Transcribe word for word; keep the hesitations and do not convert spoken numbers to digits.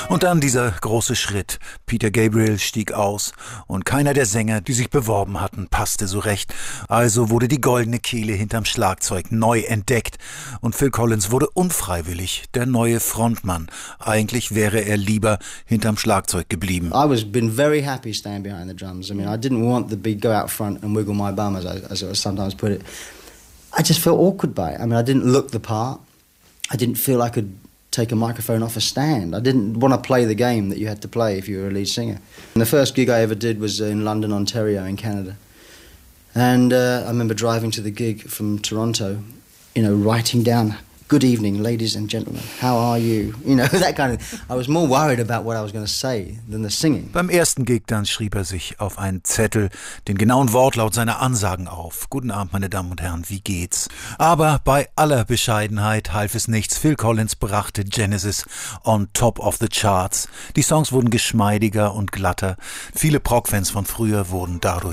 Und dann dieser große Schritt. Peter Gabriel stieg aus und keiner der Sänger, die sich beworben hatten, passte so recht. Also wurde die goldene Kehle hinterm Schlagzeug neu entdeckt und Phil Collins wurde unfreiwillig der neue Frontmann. Eigentlich wäre er lieber hinterm Schlagzeug geblieben. I was been very happy staying behind the drums. I mean, I didn't want the big go out front and wiggle my bum, as I, as I sometimes put it. I just felt awkward by it. I mean, I didn't look the part. I didn't feel I could take a microphone off a stand. I didn't want to play the game that you had to play if you were a lead singer. And the first gig I ever did was in London, Ontario in Canada. And uh, I remember driving to the gig from Toronto, you know, writing down, "Good evening, ladies and gentlemen, how are you?" You know, that kind of... I was more worried about what I was going to say than the singing. Beim ersten Gig dann schrieb er sich auf einen Zettel den genauen Wortlaut seiner Ansagen auf. Guten Abend, meine Damen und Herren, wie geht's? Aber bei aller Bescheidenheit half es nichts. Phil Collins brachte Genesis on top of the charts. Die Songs wurden geschmeidiger und glatter. Viele Prog-Fans von früher wurden dadurch